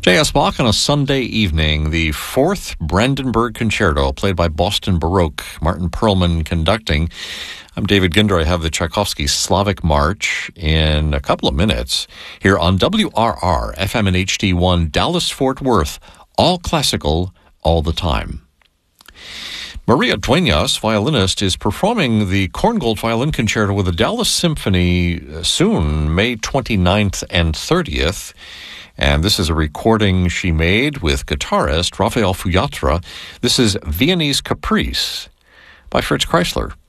J.S. Bach on a Sunday evening, the fourth Brandenburg Concerto, played by Boston Baroque, Martin Perlman conducting. I'm David Ginder. I have the Tchaikovsky Slavic March in a couple of minutes here on WRR, FM and HD1, Dallas-Fort Worth, all classical, all the time. Maria Dueñas, violinist, is performing the Korngold Violin Concerto with the Dallas Symphony soon, May 29th and 30th. And this is a recording she made with guitarist Rafael Fuyatra. This is Viennese Caprice by Fritz Kreisler.